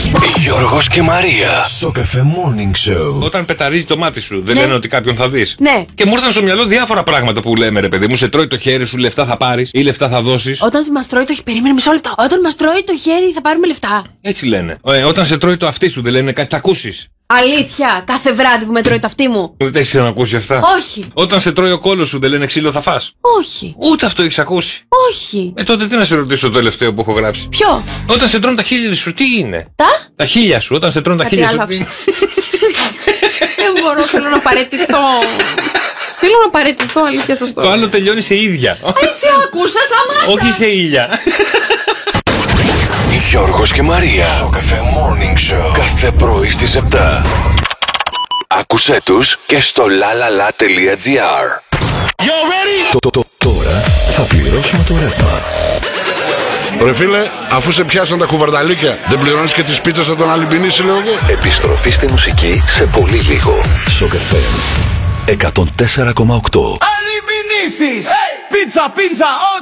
Γιώργος και Μαρία. Στο Cafe Morning Show. Όταν πεταρίζει το μάτι σου, δεν λένε ότι κάποιον θα δεις. Ναι. Και μου ήρθαν στο μυαλό διάφορα πράγματα που λέμε, ρε παιδί μου. Σε τρώει το χέρι σου, λεφτά θα πάρεις ή λεφτά θα δώσεις. Όταν μας τρώει το χέρι. Περίμενε μισό λεπτό. Όταν μας τρώει το χέρι θα πάρουμε λεφτά. Έτσι λένε. Όταν σε τρώει το αυτί σου, δεν λένε κάτι θα ακούσεις. Αλήθεια, κάθε βράδυ που με τρώει το αυτί μου. Δεν τα έχεις ξανακούσει αυτά. Όχι. Όταν σε τρώει ο κόλος σου, δεν λένε ξύλο θα φας. Όχι. Ούτε αυτό έχεις ακούσει. Όχι. Τότε τι να σε ρωτήσω το τελευταίο που έχω γράψει. Ποιο? Όταν σε τρώνε τα χείλη σου, τι είναι. Τα χείλια σου, όταν σε τρώνε τα Κάτι χείλια σου. άλλο Τι... Δεν μπορώ, θέλω να παραιτηθώ. Θέλω να παραιτηθώ, αλήθεια σωστό. Το άλλο τελειώνει σε ίδια. Έτσι άκουσα, σταμάτα. Όχι σε ήλια. Γιώργος και Μαρία. Στο Cafe Morning Show. Κάθε πρωί στις 7. Άκουσέ τους και στο lalala.gr. Τώρα θα πληρώσουμε το ρεύμα. Ρε φίλε, αφού σε πιάσαν τα κουβαρδαλίκια, δεν πληρώνεις και τις πίτσες από τον Αλυμπινίση, λέω εγώ. Επιστροφή στη μουσική σε πολύ λίγο. Στο Cafe 104,8. Αλυμπινίσεις! Πίτσα, πίτσα,